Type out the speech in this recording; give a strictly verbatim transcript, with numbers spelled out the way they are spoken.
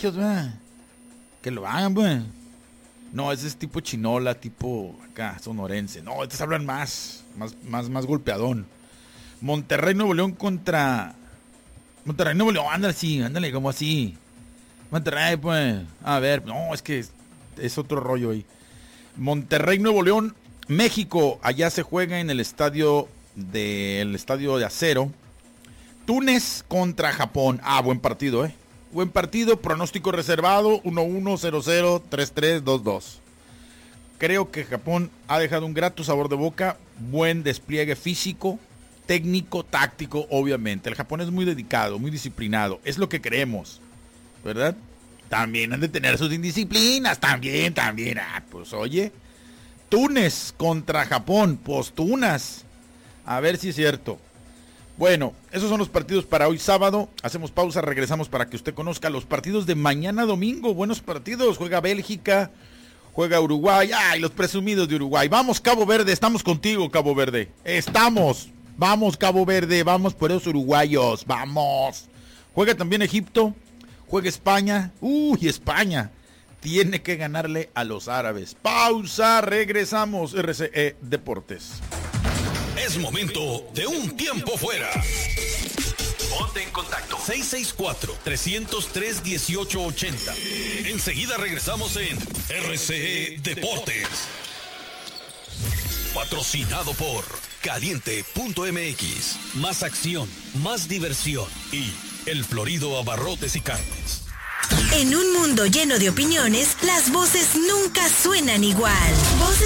regios, ¿verdad? Que lo hagan, pues. No, ese es tipo chinola, tipo acá, sonorense. No, estos hablan más, más, más, más golpeadón. Monterrey, Nuevo León contra... Monterrey, Nuevo León, ándale así, ándale como así. Monterrey, pues, a ver, no, es que es, es otro rollo ahí. Monterrey, Nuevo León, México, allá se juega en el estadio del estadio de acero. Túnez contra Japón. Ah, buen partido, eh. Buen partido, pronóstico reservado, uno uno, cero cero, tres tres, dos dos. Creo que Japón ha dejado un grato sabor de boca, buen despliegue físico, técnico, táctico, obviamente. El Japón es muy dedicado, muy disciplinado, es lo que creemos, ¿verdad? También han de tener sus indisciplinas, también, también. Ah, pues oye, Túnez contra Japón, postunas. A ver si es cierto. Bueno, esos son los partidos para hoy sábado. Hacemos pausa, regresamos para que usted conozca los partidos de mañana domingo. Buenos partidos, juega Bélgica, juega Uruguay. ¡Ay, los presumidos de Uruguay! Vamos, Cabo Verde, estamos contigo, Cabo Verde. Estamos, vamos, Cabo Verde, vamos por esos uruguayos, vamos. Juega también Egipto, juega España. ¡Uy, España! Tiene que ganarle a los árabes. Pausa, regresamos. R C E Deportes. Es momento de un tiempo fuera. Ponte en contacto. seis seis cuatro, tres cero tres, uno ocho ocho cero. Enseguida regresamos en R C E Deportes. Patrocinado por Caliente punto M X. Más acción, más diversión y El Florido Abarrotes y Carnes. En un mundo lleno de opiniones, las voces nunca suenan igual. Voces